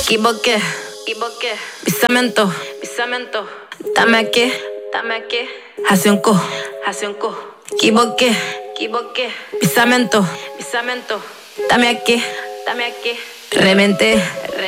Equivoqué, pisamento, dame aquí, hace un co, equivoqué, pisamento, dame aquí, reventé.